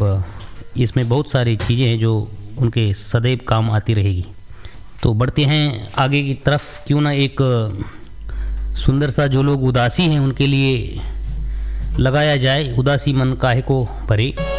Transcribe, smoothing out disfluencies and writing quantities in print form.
मतलब इसमें बहुत सारी चीज़ें हैं जो उनके सदैव काम आती रहेगी। तो बढ़ते हैं आगे की तरफ। क्यों ना एक सुंदर सा जो लोग उदासी हैं उनके लिए लगाया जाए, उदासी मन काहे को भरे।